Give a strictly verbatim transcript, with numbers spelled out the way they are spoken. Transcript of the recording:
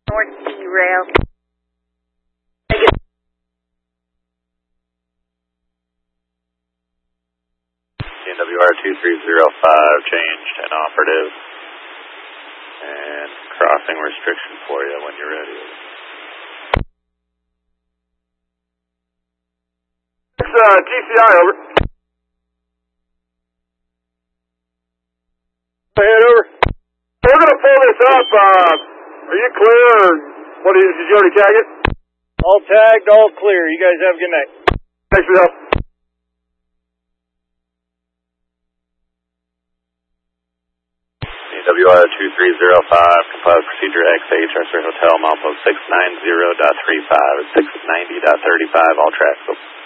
North Sea Rail. N W R two three zero five changed and operative. And crossing restriction for you when you're ready. It's uh, G C I, over. Head over. We're going to pull this up. Uh, are you clear, or what is, did you already tag it? All tagged, all clear. You guys have a good night. Thanks for the help. N W R two three zero five, complies procedure X H, Arthur Hotel, Malpo six ninety point three five, six ninety point three five, all tracks.